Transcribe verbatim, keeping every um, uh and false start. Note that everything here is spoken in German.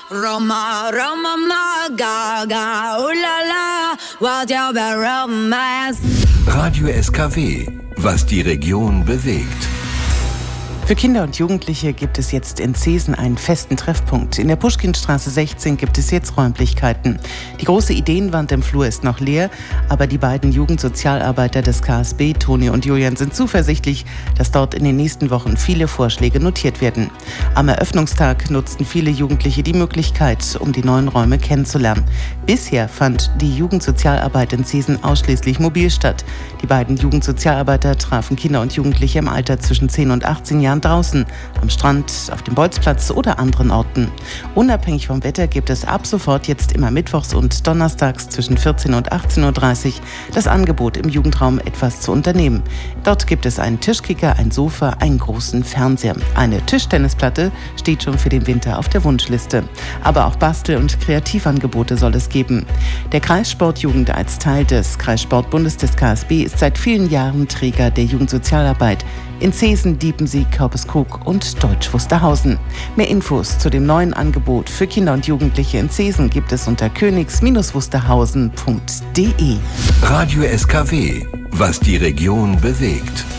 Roma, Roma, ma, Gaga, oh la la, what your romance. Radio S K W, was die Region bewegt. Für Kinder und Jugendliche gibt es jetzt in Zeesen einen festen Treffpunkt. In der Puschkinstraße sechzehn gibt es jetzt Räumlichkeiten. Die große Ideenwand im Flur ist noch leer, aber die beiden Jugendsozialarbeiter des K S B, Toni und Julian, sind zuversichtlich, dass dort in den nächsten Wochen viele Vorschläge notiert werden. Am Eröffnungstag nutzten viele Jugendliche die Möglichkeit, um die neuen Räume kennenzulernen. Bisher fand die Jugendsozialarbeit in Zeesen ausschließlich mobil statt. Die beiden Jugendsozialarbeiter trafen Kinder und Jugendliche im Alter zwischen zehn und achtzehn Jahren draußen, am Strand, auf dem Bolzplatz oder anderen Orten. Unabhängig vom Wetter gibt es ab sofort jetzt immer mittwochs und donnerstags zwischen vierzehn und achtzehn Uhr dreißig das Angebot, im Jugendraum etwas zu unternehmen. Dort gibt es einen Tischkicker, ein Sofa, einen großen Fernseher. Eine Tischtennisplatte steht schon für den Winter auf der Wunschliste. Aber auch Bastel- und Kreativangebote soll es geben. Der Kreissportjugend als Teil des Kreissportbundes des K S B ist seit vielen Jahren Träger der Jugendsozialarbeit in Zeesen, Diepensee, Kaupeskrug und Deutsch Wusterhausen. Mehr Infos zu dem neuen Angebot für Kinder und Jugendliche in Zeesen gibt es unter königs wusterhausen punkt de. Radio S K W, was die Region bewegt.